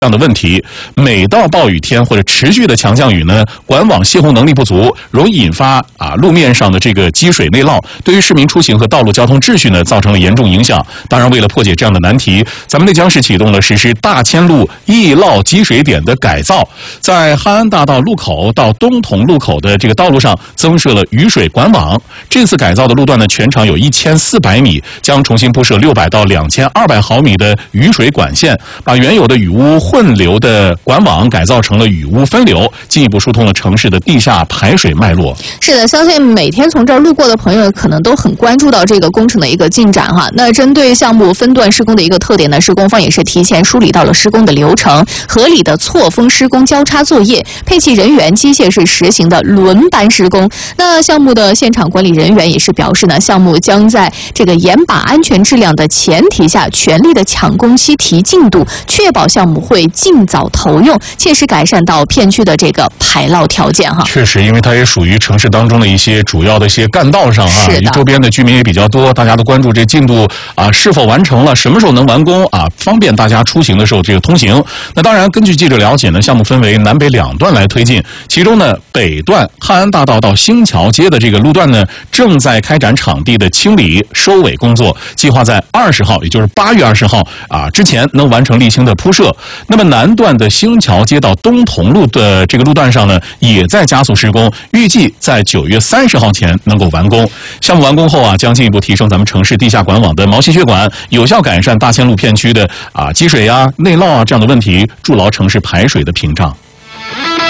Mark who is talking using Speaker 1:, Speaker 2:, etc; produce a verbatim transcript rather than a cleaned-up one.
Speaker 1: 这样的问题，每到暴雨天或者持续的强降雨呢，管网泄洪能力不足，容易引发啊路面上的这个积水内涝，对于市民出行和道路交通秩序呢造成了严重影响。当然，为了破解这样的难题，咱们内江市启动了实施大千路易涝积水点的改造，在汉安大道路口到东同路口的这个道路上增设了雨水管网。这次改造的路段呢，全长有一千四百米，将重新铺设六百到两千二百毫米的雨水管线，把原有的雨污混流的管网改造成了雨污分流，进一步疏通了城市的地下排水脉络。
Speaker 2: 是的，相信每天从这儿路过的朋友可能都很关注到这个工程的一个进展哈。那针对项目分段施工的一个特点呢，施工方也是提前梳理到了施工的流程，合理的错峰施工交叉作业，配齐人员，机械是实行的轮班施工。那项目的现场管理人员也是表示呢，项目将在这个严把安全质量的前提下，全力的抢工期提进度，确保项目会尽早投用，切实改善到片区的这个排涝条件哈。
Speaker 1: 确实，因为它也属于城市当中的一些主要的一些干道上啊，周边的居民也比较多，大家都关注这进度啊是否完成了，什么时候能完工啊，方便大家出行的时候这个通行。那当然，根据记者了解呢，项目分为南北两段来推进，其中呢北段汉安大道到新桥街的这个路段呢，正在开展场地的清理收尾工作，计划在二十号，也就是八月二十号啊之前能完成沥青的铺设。那么南段的新桥街到东同路的这个路段上呢，也在加速施工，预计在九月三十号前能够完工。项目完工后啊，将进一步提升咱们城市地下管网的毛细血管，有效改善大千路片区的啊积水啊、内涝啊这样的问题，筑牢城市排水的屏障。